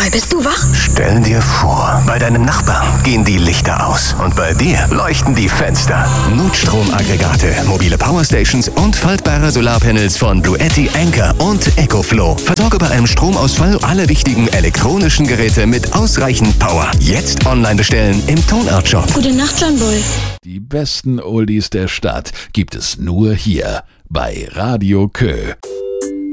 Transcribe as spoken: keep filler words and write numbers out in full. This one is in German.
Roy, bist du wach? Stell dir vor, bei deinem Nachbarn gehen die Lichter aus und bei dir leuchten die Fenster. Notstromaggregate, mobile Powerstations und faltbare Solarpanels von Bluetti, Anker und EcoFlow. Versorge bei einem Stromausfall alle wichtigen elektronischen Geräte mit ausreichend Power. Jetzt online bestellen im Tonart-Shop. Gute Nacht, John Boy. Die besten Oldies der Stadt gibt es nur hier bei Radio Kö.